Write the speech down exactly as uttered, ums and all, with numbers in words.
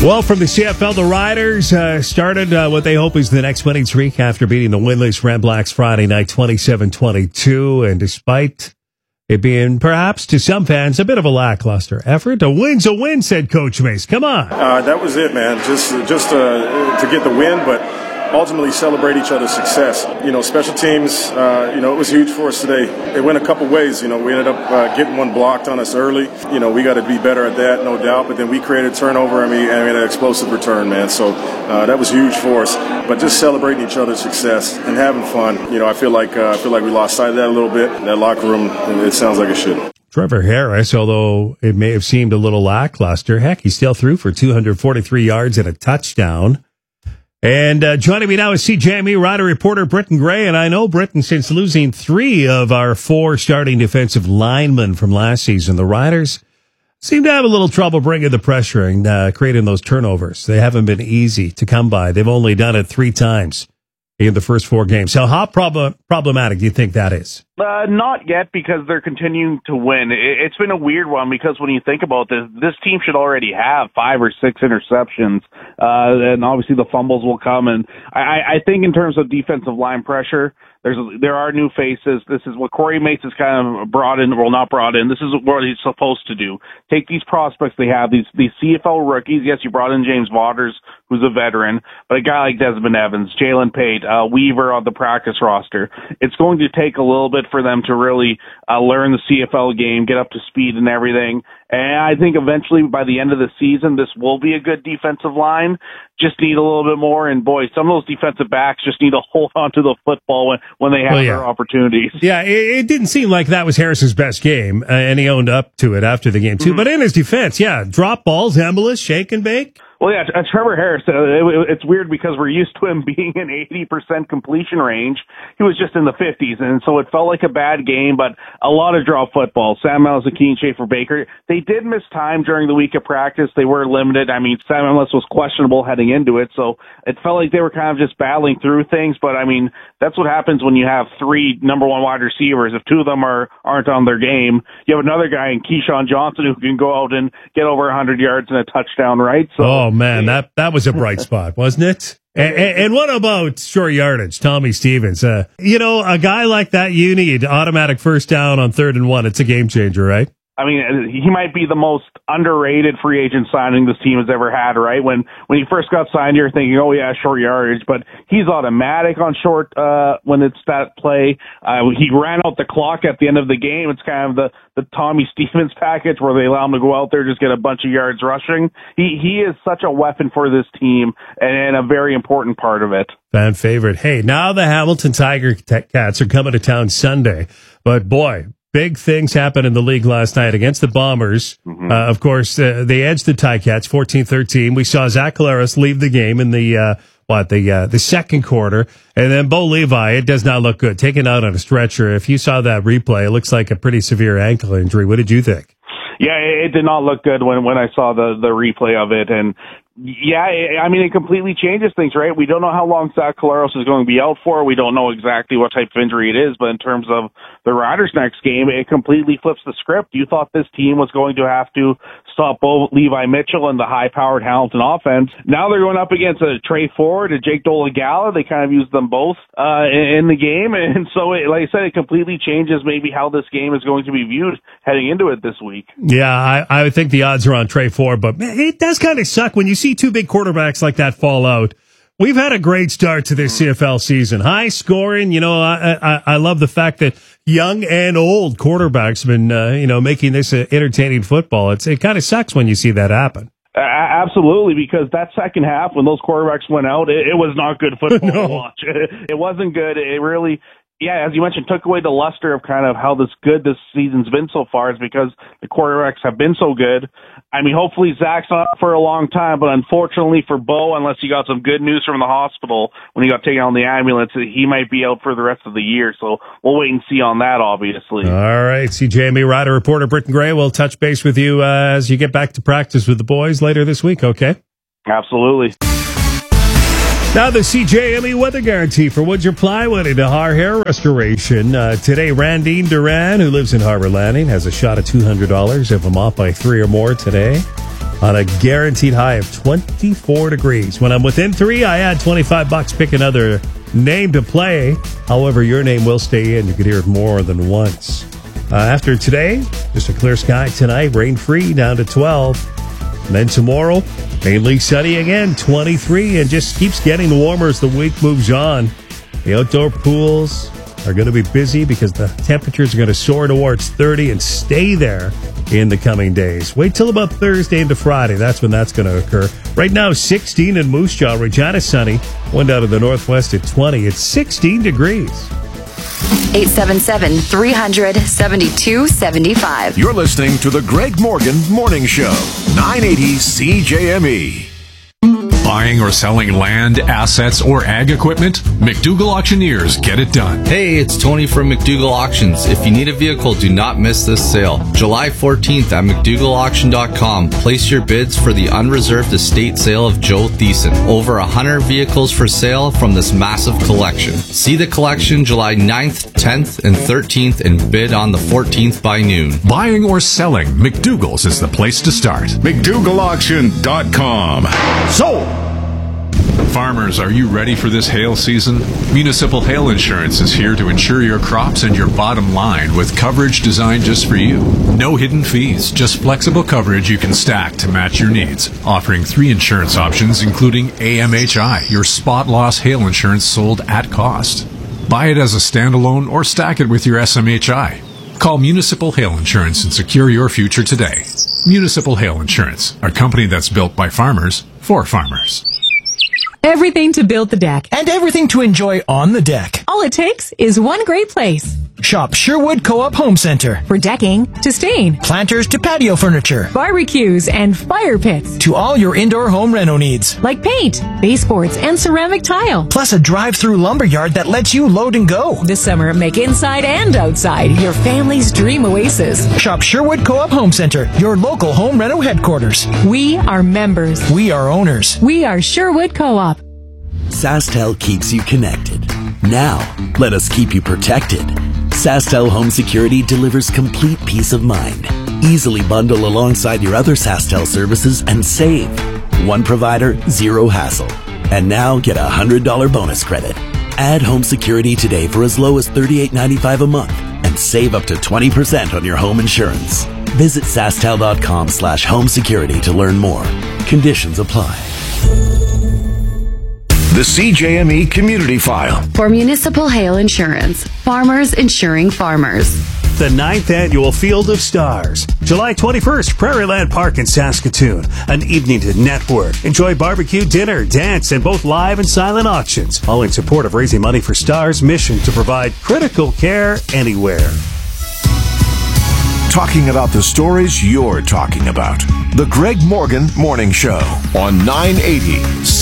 Well, from the C F L, the Riders uh, started uh, what they hope is the next winning streak after beating the winless Red Blacks Friday night twenty-seven twenty-two. And despite it being perhaps to some fans a bit of a lackluster effort, a win's a win, said Coach Mace. Come on. Uh, that was it, man. Just, just uh, to get the win, but ultimately celebrate each other's success. You know, special teams, uh, you know, it was huge for us today. It went a couple ways. You know, we ended up uh, getting one blocked on us early. You know, we got to be better at that, no doubt. But then we created a turnover and we, and we had an explosive return, man. So uh, that was huge for us. But just celebrating each other's success and having fun. You know, I feel like uh, I feel like we lost sight of that a little bit. That locker room, it sounds like it should. Trevor Harris, although it may have seemed a little lackluster, heck, he still threw for two hundred forty-three yards and a touchdown. And uh, joining me now is C J M E Rider reporter Britton Gray. And I know, Britton, since losing three of our four starting defensive linemen from last season, the Riders seem to have a little trouble bringing the pressure and uh, creating those turnovers. They haven't been easy to come by. They've only done it three times in the first four games. So how prob- problematic do you think that is? Uh, not yet, because they're continuing to win. It, it's been a weird one, because when you think about this, this team should already have five or six interceptions, uh, and obviously the fumbles will come. And I, I think in terms of defensive line pressure, there's there are new faces. This is what Corey Mace has kind of brought in, well, not brought in. This is what he's supposed to do. Take these prospects they have, these these C F L rookies. Yes, you brought in James Waters, who's a veteran, but a guy like Desmond Evans, Jalen Pate, uh, Weaver on the practice roster. It's going to take a little bit for them to really uh, learn the C F L game, get up to speed and everything. And I think eventually by the end of the season, this will be a good defensive line. Just need a little bit more. And boy, some of those defensive backs just need to hold on to the football when, when they have well, yeah. their opportunities. Yeah, it, it didn't seem like that was Harris's best game, uh, and he owned up to it after the game too. Mm-hmm. But in his defense, yeah, drop balls, Embolus, shake and bake. Well, yeah, uh, Trevor Harris, uh, it, it's weird because we're used to him being in eighty percent completion range. He was just in the fifties, and so it felt like a bad game, but a lot of drop football. Sam Ellis, Akeem Schaefer-Baker, they did miss time during the week of practice. They were limited. I mean, Sam Ellis was questionable heading into it, so it felt like they were kind of just battling through things, but I mean, that's what happens when you have three number one wide receivers. If two of them are, aren't on their game, you have another guy in Keyshawn Johnson who can go out and get over one hundred yards and a touchdown, right? So, oh, man, that that was a bright spot, wasn't it? And, and, and what about short yardage, Tommy Stevens? Uh, you know, a guy like that, you need automatic first down on third and one. It's a game changer, right? I mean, he might be the most underrated free agent signing this team has ever had, right? When when he first got signed, you're thinking, oh, yeah, short yardage, but he's automatic on short uh when it's that play. Uh, he ran out the clock at the end of the game. It's kind of the, the Tommy Stevens package where they allow him to go out there, just get a bunch of yards rushing. He, he is such a weapon for this team and, and a very important part of it. Fan favorite. Hey, now the Hamilton Tiger Cats are coming to town Sunday, but boy, big things happened in the league last night against the Bombers. Mm-hmm. Uh, of course, uh, they edged the Ticats fourteen thirteen. We saw Zach Collaros leave the game in the, uh, what, the, uh, the second quarter. And then Bo Levi, it does not look good. Taken out on a stretcher. If you saw that replay, it looks like a pretty severe ankle injury. What did you think? Yeah, it did not look good when, when I saw the, the replay of it. And yeah, I mean, it completely changes things, right? We don't know how long Zach Collaros is going to be out for. We don't know exactly what type of injury it is, but in terms of the Riders' next game, it completely flips the script. You thought this team was going to have to stop Bo Levi Mitchell and the high-powered Hamilton offense. Now they're going up against a Trey Ford, a Jake Dolegala. They kind of used them both uh, in, in the game, and so, it, like I said, it completely changes maybe how this game is going to be viewed heading into it this week. Yeah, I, I think the odds are on Trey Ford, but man, it does kind of suck when you see two big quarterbacks like that fall out. We've had a great start to this C F L season. High scoring, you know, I, I, I love the fact that young and old quarterbacks have been, uh, you know, making this uh, entertaining football. It's, it kind of sucks when you see that happen. Uh, absolutely, because that second half, when those quarterbacks went out, it, it was not good football no. to watch. It, it wasn't good. It really... Yeah, as you mentioned, took away the luster of kind of how this good this season's been so far is because the quarterbacks have been so good. I mean, hopefully Zach's not for a long time, but unfortunately for Bo, unless he got some good news from the hospital when he got taken on the ambulance, he might be out for the rest of the year. So we'll wait and see on that, obviously. All right, C J M E Rider reporter Britton Gray will touch base with you uh, as you get back to practice with the boys later this week, okay? Absolutely. Now the C J M E weather guarantee for Woodger Plywood and Har Hair Restoration. Uh, today, Randine Duran, who lives in Harbor Landing, has a shot at two hundred dollars if I'm off by three or more today. on a guaranteed high of twenty-four degrees. When I'm within three, I add twenty-five bucks, pick another name to play. However, your name will stay in. You could hear it more than once. Uh, after today, just a clear sky tonight, rain-free down to twelve. And then tomorrow, mainly sunny again, twenty-three, and just keeps getting warmer as the week moves on. The outdoor pools are going to be busy because the temperatures are going to soar towards thirty and stay there in the coming days. Wait till about Thursday into Friday. That's when that's going to occur. Right now, sixteen in Moose Jaw. Regina sunny. One down to the northwest at twenty. It's sixteen degrees. eight seven seven, three hundred, seventy-two seventy-five. You're listening to the Greg Morgan Morning Show, nine eighty C J M E. Buying or selling land, assets, or ag equipment? McDougall Auctioneers get it done. Hey, it's Tony from McDougall Auctions. If you need a vehicle, do not miss this sale. July fourteenth at McDougall Auction dot com. Place your bids for the unreserved estate sale of Joe Thiessen. Over one hundred vehicles for sale from this massive collection. See the collection July ninth, tenth, and thirteenth and bid on the fourteenth by noon. Buying or selling, McDougall's is the place to start. McDougall Auction dot com. Sold! Farmers, are you ready for this hail season? Municipal Hail Insurance is here to insure your crops and your bottom line with coverage designed just for you. No hidden fees, just flexible coverage you can stack to match your needs. Offering three insurance options, including A M H I, your spot loss hail insurance sold at cost. Buy it as a standalone or stack it with your S M H I. Call Municipal Hail Insurance and secure your future today. Municipal Hail Insurance, a company that's built by farmers for farmers. Everything to build the deck. And everything to enjoy on the deck. All it takes is one great place. Shop Sherwood Co-op Home Center. For decking to stain, Planters to patio furniture, barbecues and fire pits. To all your indoor home reno needs. Like paint, baseboards, and ceramic tile. Plus a drive-through lumberyard that lets you load and go. This summer, make inside and outside your family's dream oasis. Shop Sherwood Co-op Home Center, your local home reno headquarters. We are members. We are owners. We are Sherwood Co-op. SaskTel keeps you connected. Now, let us keep you protected. SaskTel Home Security delivers complete peace of mind. Easily bundle alongside your other SaskTel services and save. One provider, zero hassle. And now get a one hundred dollars bonus credit. Add home security today for as low as thirty-eight ninety-five a month and save up to twenty percent on your home insurance. Visit SaskTel.com slash home security to learn more. Conditions apply. The C J M E Community File. For Municipal Hail Insurance, farmers insuring farmers. The ninth Annual Field of Stars. July twenty-first, Prairie Land Park in Saskatoon. An evening to network. Enjoy barbecue, dinner, dance, and both live and silent auctions. All in support of raising money for STAR's mission to provide critical care anywhere. Talking about the stories you're talking about. The Greg Morgan Morning Show on nine eighty C